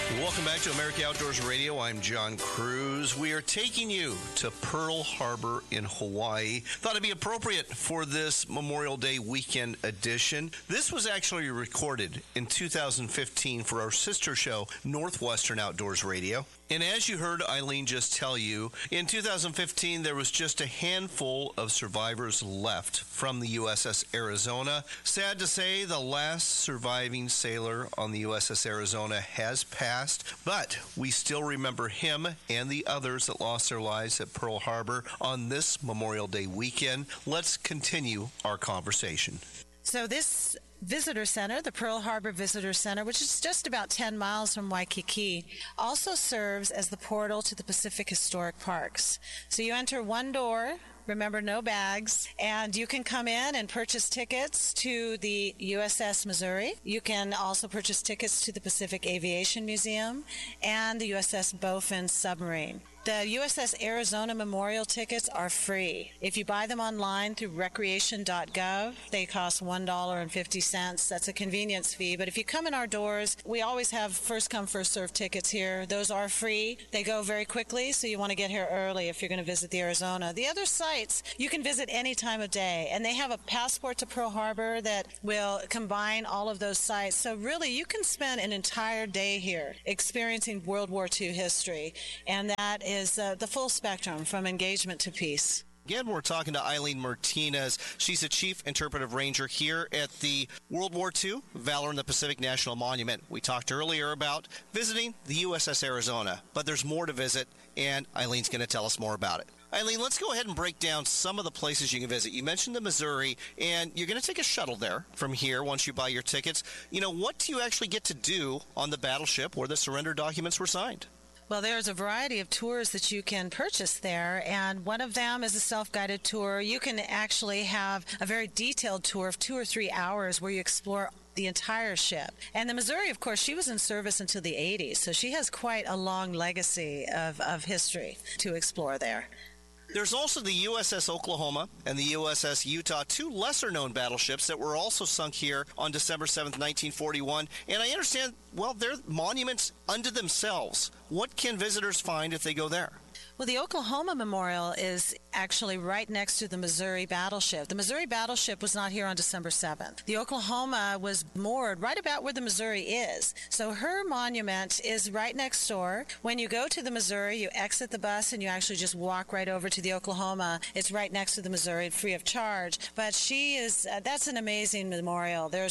Welcome back to America Outdoors Radio. I'm John Cruz. We are taking you to Pearl Harbor in Hawaii. Thought it'd be appropriate for this Memorial Day weekend edition. This was actually recorded in 2015 for our sister show, Northwestern Outdoors Radio. And as you heard Eileen just tell you, in 2015 there was just a handful of survivors left from the USS Arizona. Sad to say, the last surviving sailor on the USS Arizona has passed, but we still remember him and the others that lost their lives at Pearl Harbor on this Memorial Day weekend. Let's continue our conversation. So this visitor center, the Pearl Harbor Visitor Center, which is just about 10 miles from Waikiki, also serves as the portal to the Pacific Historic Parks. So you enter one door, remember no bags, and you can come in and purchase tickets to the USS Missouri. You can also purchase tickets to the Pacific Aviation Museum and the USS Bowfin submarine. The USS Arizona Memorial tickets are free. If you buy them online through recreation.gov, they cost $1.50. That's a convenience fee. But if you come in our doors, we always have first come, first served tickets here. Those are free. They go very quickly, so you want to get here early if you're going to visit the Arizona. The other sites you can visit any time of day, and they have a passport to Pearl Harbor that will combine all of those sites. So really, you can spend an entire day here experiencing World War II history, and that is the full spectrum from engagement to peace. Again, we're talking to Eileen Martinez. She's a Chief Interpretive Ranger here at the World War II Valor in the Pacific National Monument. We talked earlier about visiting the USS Arizona, but there's more to visit, and Eileen's going to tell us more about it. Eileen, let's go ahead and break down some of the places you can visit. You mentioned the Missouri, and you're going to take a shuttle there from here once you buy your tickets. You know, what do you actually get to do on the battleship where the surrender documents were signed? Well, there's a variety of tours that you can purchase there, and one of them is a self-guided tour. You can actually have a very detailed tour of 2 or 3 hours where you explore the entire ship. And the Missouri, of course, she was in service until the 80s, so she has quite a long legacy of history to explore there. There's also the USS Oklahoma and the USS Utah, two lesser-known battleships that were also sunk here on December 7th, 1941. And I understand, well, they're monuments unto themselves. What can visitors find if they go there? Well, the Oklahoma Memorial is actually right next to the Missouri battleship. The Missouri battleship was not here on December 7th. The Oklahoma was moored right about where the Missouri is. So her monument is right next door. When you go to the Missouri, you exit the bus and you actually just walk right over to the Oklahoma. It's right next to the Missouri, free of charge. But she is, that's an amazing memorial. There's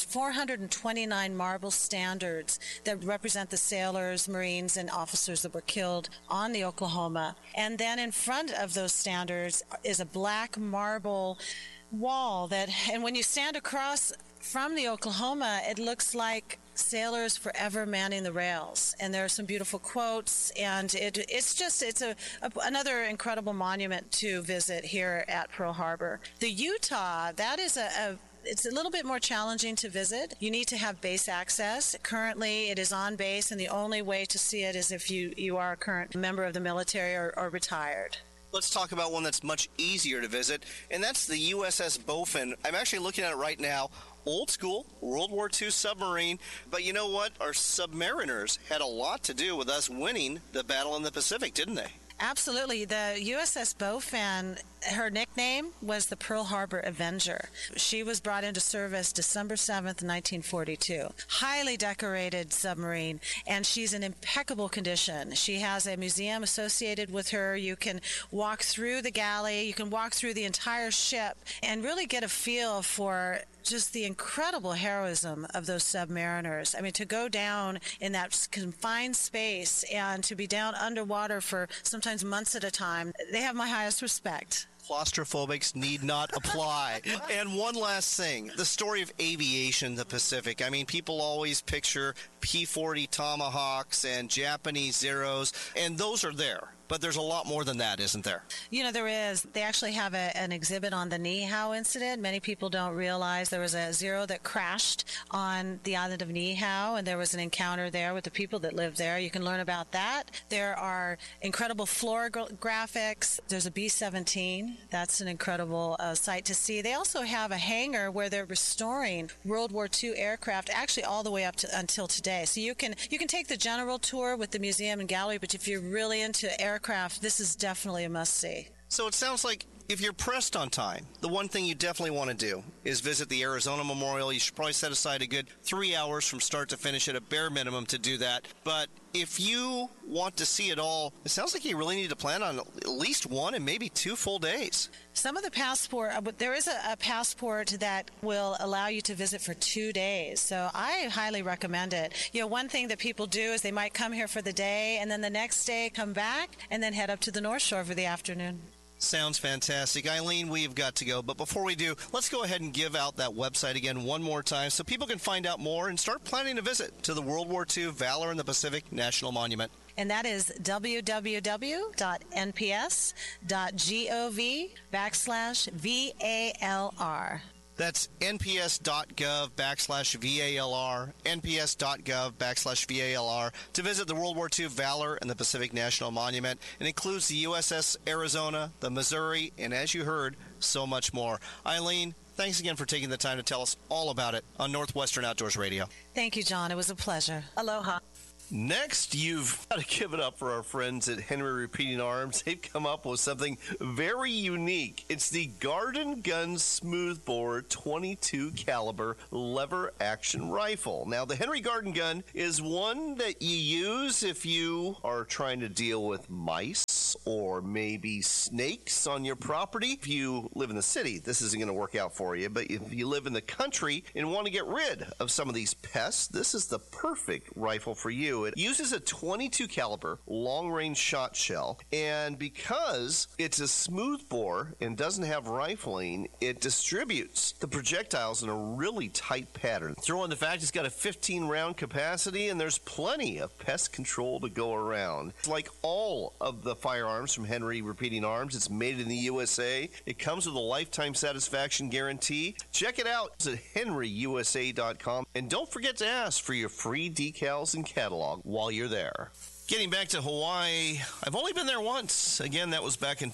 429 marble standards that represent the sailors, Marines, and officers that were killed on the Oklahoma. And then in front of those standards is a black marble wall and when you stand across from the Oklahoma, it looks like sailors forever manning the rails. And there are some beautiful quotes, and it's another incredible monument to visit here at Pearl Harbor. The Utah, that is it's a little bit more challenging to visit. You need to have base access. Currently, it is on base, and the only way to see it is if you are a current member of the military or retired. Let's talk about one that's much easier to visit, and that's the USS Bowfin. I'm actually looking at it right now. Old school, World War II submarine, but you know what? Our submariners had a lot to do with us winning the battle in the Pacific, didn't they? Absolutely. The USS Bowfin, her nickname was the Pearl Harbor Avenger. She was brought into service December 7th, 1942. Highly decorated submarine, and she's in impeccable condition. She has a museum associated with her. You can walk through the galley, you can walk through the entire ship, and really get a feel for just the incredible heroism of those submariners. I mean, to go down in that confined space and to be down underwater for sometimes months at a time, they have my highest respect. Claustrophobics need not apply. And one last thing, the story of aviation in the Pacific. I mean, people always picture P-40 Tomahawks and Japanese Zeros, and those are there. But there's a lot more than that, isn't there? You know, there is. They actually have an exhibit on the Niihau incident. Many people don't realize there was a Zero that crashed on the island of Niihau, and there was an encounter there with the people that lived there. You can learn about that. There are incredible floor graphics. There's a B-17. That's an incredible sight to see. They also have a hangar where they're restoring World War II aircraft, actually all the way up to until today. day. So you can take the general tour with the museum and gallery, but if you're really into aircraft, this is definitely a must-see. So it sounds like if you're pressed on time, the one thing you definitely want to do is visit the Arizona Memorial. You should probably set aside a good 3 hours from start to finish at a bare minimum to do that. But if you want to see it all, it sounds like you really need to plan on at least 1 and maybe 2 full days. Some of the there is a passport that will allow you to visit for 2 days. So I highly recommend it. One thing that people do is they might come here for the day and then the next day come back and then head up to the North Shore for the afternoon. Sounds fantastic. Eileen, we've got to go. But before we do, let's go ahead and give out that website again one more time so people can find out more and start planning a visit to the World War II Valor in the Pacific National Monument. And that is www.nps.gov/VALR. That's nps.gov/VALR, nps.gov/VALR, to visit the World War II Valor and the Pacific National Monument. It includes the USS Arizona, the Missouri, and as you heard, so much more. Eileen, thanks again for taking the time to tell us all about it on Northwestern Outdoors Radio. Thank you, John. It was a pleasure. Aloha. Next, you've got to give it up for our friends at Henry Repeating Arms. They've come up with something very unique. It's the Garden Gun Smoothbore 22 caliber lever action rifle. Now, the Henry Garden Gun is one that you use if you are trying to deal with mice or maybe snakes on your property. If you live in the city, this isn't going to work out for you. But if you live in the country and want to get rid of some of these pests, this is the perfect rifle for you. It uses a 22 caliber long-range shot shell, and because it's a smooth bore and doesn't have rifling, it distributes the projectiles in a really tight pattern. Throw in the fact it's got a 15-round capacity, and there's plenty of pest control to go around. Like all of the firearms from Henry Repeating Arms, it's made in the USA. It comes with a lifetime satisfaction guarantee. Check it out. It's at henryusa.com, and don't forget to ask for your free decals and catalog while you're there. Getting back to Hawaii, I've only been there once. Again, that was back in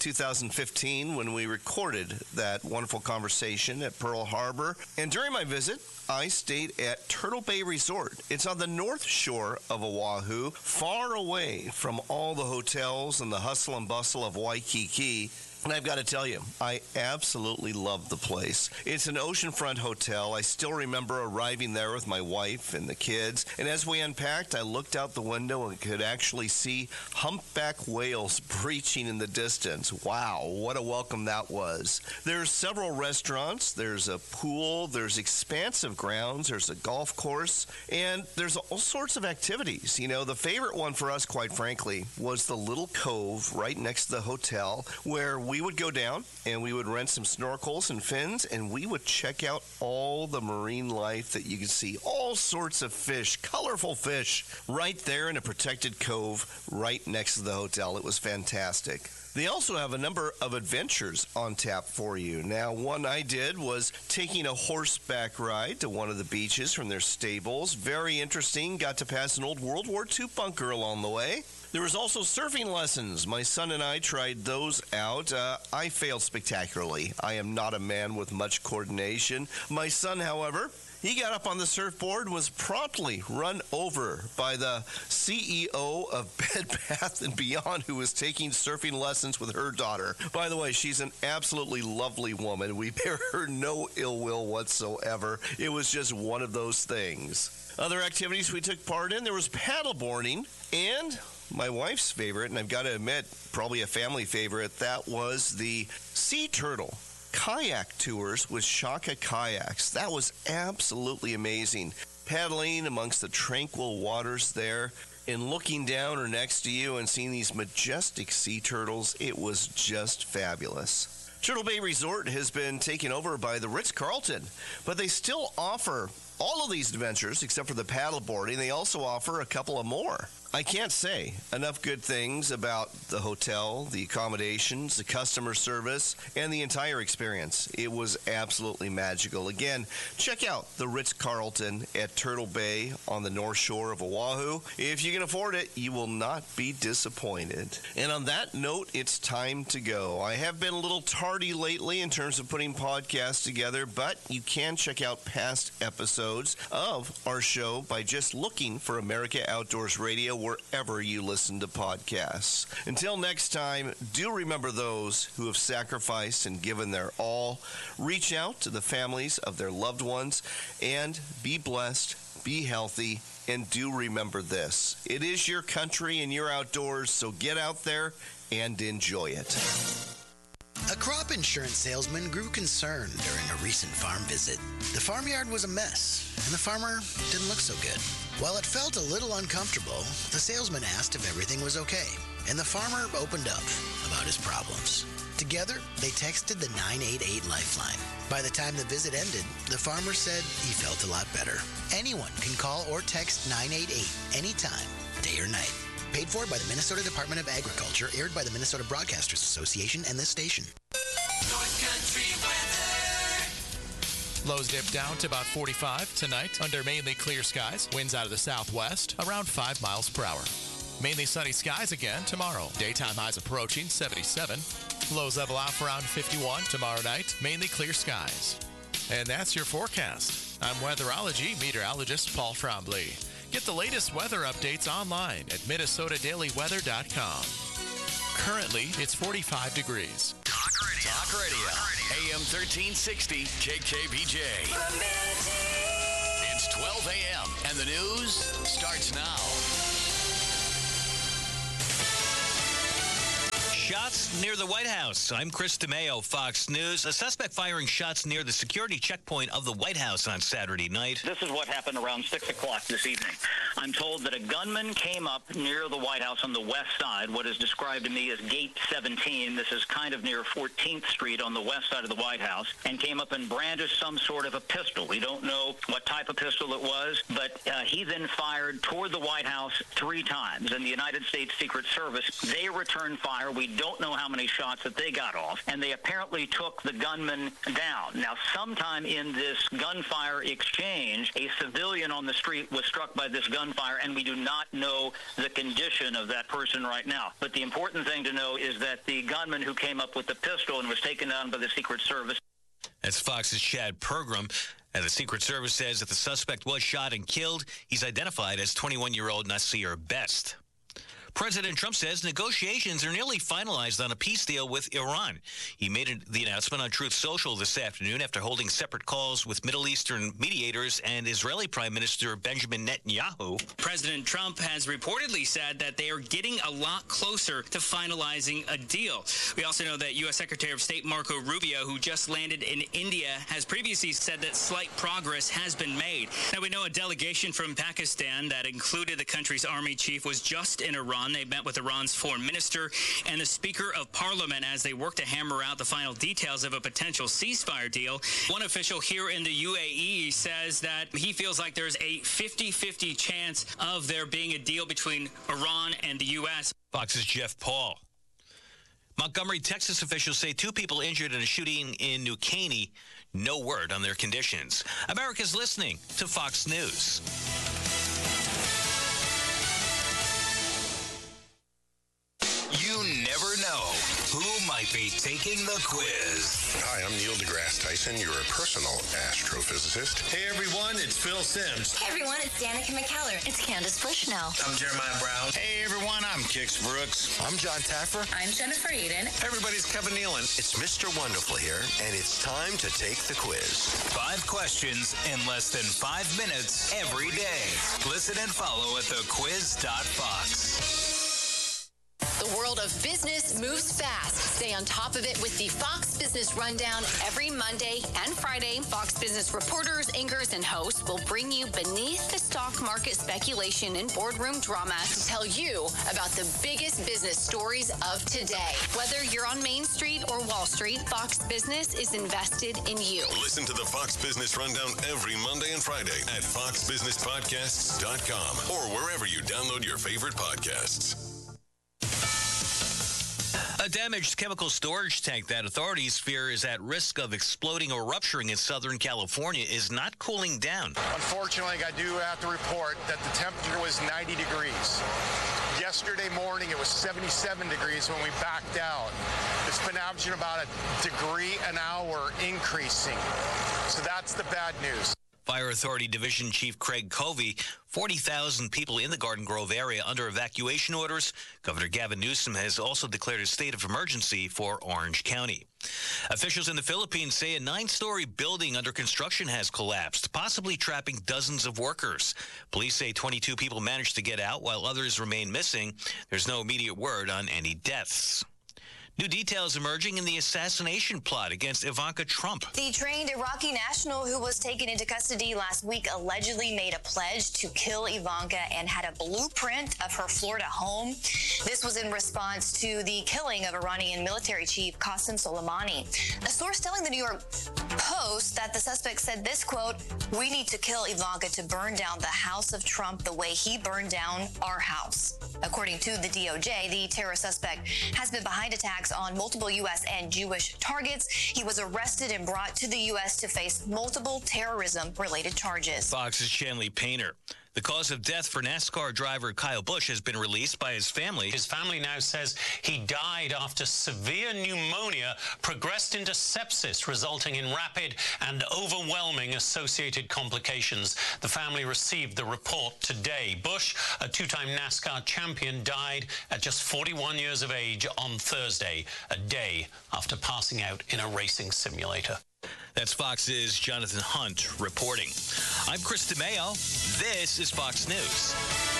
2015 when we recorded that wonderful conversation at Pearl Harbor. And during my visit, I stayed at Turtle Bay Resort. It's on the north shore of Oahu, far away from all the hotels and the hustle and bustle of Waikiki. And I've got to tell you, I absolutely love the place. It's an oceanfront hotel. I still remember arriving there with my wife and the kids. And as we unpacked, I looked out the window and could actually see humpback whales breaching in the distance. Wow, what a welcome that was. There's several restaurants. There's a pool. There's expansive grounds. There's a golf course. And there's all sorts of activities. The favorite one for us, quite frankly, was the little cove right next to the hotel where we would go down and we would rent some snorkels and fins, and we would check out all the marine life that you could see. All sorts of fish, colorful fish, right there in a protected cove right next to the hotel. It was fantastic. They also have a number of adventures on tap for you. Now, one I did was taking a horseback ride to one of the beaches from their stables. Very interesting. Got to pass an old World War II bunker along the way. There was also surfing lessons. My son and I tried those out. I failed spectacularly. I am not a man with much coordination. My son, however, he got up on the surfboard and was promptly run over by the CEO of Bed Bath & Beyond, who was taking surfing lessons with her daughter. By the way, she's an absolutely lovely woman. We bear her no ill will whatsoever. It was just one of those things. Other activities we took part in, there was paddleboarding, and my wife's favorite, and I've got to admit, probably a family favorite, that was the Sea Turtle kayak tours with Shaka Kayaks. That was absolutely amazing. Paddling amongst the tranquil waters there and looking down or next to you and seeing these majestic sea turtles, it was just fabulous. Turtle Bay Resort has been taken over by the Ritz-Carlton, but they still offer all of these adventures except for the paddleboarding. They also offer a couple of more. I can't say enough good things about the hotel, the accommodations, the customer service, and the entire experience. It was absolutely magical. Again, check out the Ritz-Carlton at Turtle Bay on the north shore of Oahu. If you can afford it, you will not be disappointed. And on that note, it's time to go. I have been a little tardy lately in terms of putting podcasts together, but you can check out past episodes episodes of our show by just looking for America Outdoors Radio wherever you listen to podcasts. Until next time, do remember those who have sacrificed and given their all. Reach out to the families of their loved ones and be blessed, be healthy, and do remember this. It is your country and your outdoors, so get out there and enjoy it. A crop insurance salesman grew concerned during a recent farm visit. The farmyard was a mess, and the farmer didn't look so good. While it felt a little uncomfortable, the salesman asked if everything was okay, and the farmer opened up about his problems. Together, they texted the 988 Lifeline. By the time the visit ended, the farmer said he felt a lot better. Anyone can call or text 988 anytime, day or night. Paid for by the Minnesota Department of Agriculture, aired by the Minnesota Broadcasters Association and this station. North Country weather. Lows dip down to about 45 tonight under mainly clear skies. Winds out of the southwest around 5 miles per hour. Mainly sunny skies again tomorrow. Daytime highs approaching 77. Lows level off around 51 tomorrow night. Mainly clear skies. And that's your forecast. I'm weatherology meteorologist Paul Trombley. Get the latest weather updates online at minnesotadailyweather.com. Currently, it's 45 degrees. Talk radio. AM 1360 KKBJ. It's 12 a.m. and the news starts now. Shots near the White House. I'm Chris DeMeo, Fox News. A suspect firing shots near the security checkpoint of the White House on Saturday night. This is what happened around 6 o'clock this evening. I'm told that a gunman came up near the White House on the west side, what is described to me as Gate 17. This is kind of near 14th Street on the west side of the White House, and came up and brandished some sort of a pistol. We don't know what type of pistol it was, but he then fired toward the White House 3 times. And the United States Secret Service, they returned fire. We don't know how many shots that they got off, and they apparently took the gunman down. Now, sometime in this gunfire exchange, a civilian on the street was struck by this gunfire, and we do not know the condition of that person right now. But the important thing to know is that the gunman who came up with the pistol and was taken down by the Secret Service. That's Fox's Chad Pergram. And the Secret Service says that the suspect was shot and killed. He's identified as 21-year-old Nasir Best. President Trump says negotiations are nearly finalized on a peace deal with Iran. He made the announcement on Truth Social this afternoon after holding separate calls with Middle Eastern mediators and Israeli Prime Minister Benjamin Netanyahu. President Trump has reportedly said that they are getting a lot closer to finalizing a deal. We also know that U.S. Secretary of State Marco Rubio, who just landed in India, has previously said that slight progress has been made. Now, we know a delegation from Pakistan that included the country's army chief was just in Iran. They met with Iran's foreign minister and the Speaker of Parliament as they work to hammer out the final details of a potential ceasefire deal. One official here in the UAE says that he feels like there's a 50-50 chance of there being a deal between Iran and the U.S. Fox's Jeff Paul. Montgomery, Texas officials say 2 people injured in a shooting in New Caney. No word on their conditions. America's listening to Fox News. You never know who might be taking the quiz. Hi, I'm Neil deGrasse Tyson, your personal astrophysicist. Hey everyone, it's Phil Simms. Hey everyone, it's Danica McKellar. It's Candace Bushnell. I'm Jeremiah Brown. Hey everyone, I'm Kix Brooks. I'm John Taffer. I'm Jennifer Eden. Everybody's Kevin Nealon. It's Mr. Wonderful here, and it's time to take the quiz. 5 questions in less than 5 minutes every day. Listen and follow at thequiz.fox. The world of business moves fast. Stay on top of it with the Fox Business Rundown every Monday and Friday. Fox Business reporters, anchors, and hosts will bring you beneath the stock market speculation and boardroom drama to tell you about the biggest business stories of today. Whether you're on Main Street or Wall Street, Fox Business is invested in you. Listen to the Fox Business Rundown every Monday and Friday at foxbusinesspodcasts.com or wherever you download your favorite podcasts. A damaged chemical storage tank that authorities fear is at risk of exploding or rupturing in Southern California is not cooling down. Unfortunately, I do have to report that the temperature was 90 degrees. Yesterday morning, it was 77 degrees when we backed out. It's been averaging about a degree an hour increasing. So that's the bad news. Fire Authority Division Chief Craig Covey, 40,000 people in the Garden Grove area under evacuation orders. Governor Gavin Newsom has also declared a state of emergency for Orange County. Officials in the Philippines say a 9-story building under construction has collapsed, possibly trapping dozens of workers. Police say 22 people managed to get out while others remain missing. There's no immediate word on any deaths. New details emerging in the assassination plot against Ivanka Trump. The trained Iraqi national who was taken into custody last week allegedly made a pledge to kill Ivanka and had a blueprint of her Florida home. This was in response to the killing of Iranian military chief Qasem Soleimani. A source telling the New York Post that the suspect said this, quote, "We need to kill Ivanka to burn down the house of Trump the way he burned down our house." According to the DOJ, the terror suspect has been behind attacks on multiple U.S. and Jewish targets. He was arrested and brought to the U.S. to face multiple terrorism-related charges. Fox's Shanley Painter. The cause of death for NASCAR driver Kyle Busch has been released by his family. His family now says he died after severe pneumonia progressed into sepsis, resulting in rapid and overwhelming associated complications. The family received the report today. Busch, a two-time NASCAR champion, died at just 41 years of age on Thursday, a day after passing out in a racing simulator. That's Fox's Jonathan Hunt reporting. I'm Chris DeMeo. This is Fox News.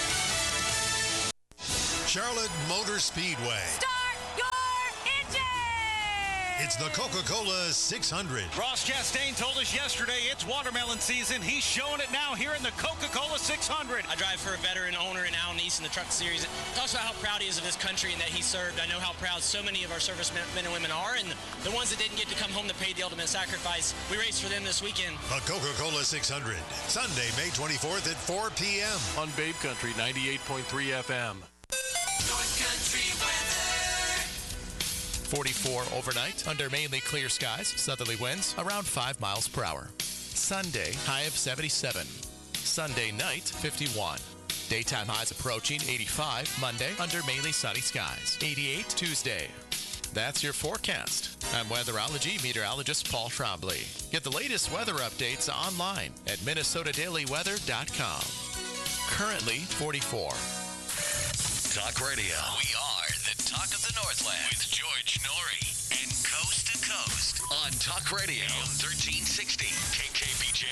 Charlotte Motor Speedway. Start your engine! It's the Coca-Cola 600. Ross Chastain told us yesterday it's watermelon season. He's showing it now here in the Coca-Cola 600. I drive for a veteran owner in Al Neese in the Truck Series. It talks about how proud he is of his country and that he served. I know how proud so many of our servicemen and women are, and the ones that didn't get to come home to pay the ultimate sacrifice. We race for them this weekend. The Coca-Cola 600, Sunday, May 24th at 4 p.m. on Babe Country 98.3 FM. North Country weather. 44 overnight under mainly clear skies. Southerly winds around 5 miles per hour. Sunday, high of 77. Sunday night, 51. Daytime highs approaching 85. Monday, under mainly sunny skies. 88 Tuesday. That's your forecast. I'm weatherology meteorologist Paul Trombley. Get the latest weather updates online at minnesotadailyweather.com. Currently 44. Talk Radio. We are the talk of the Northland with George Norrie and Coast to Coast on Talk Radio 1360 KKBJ.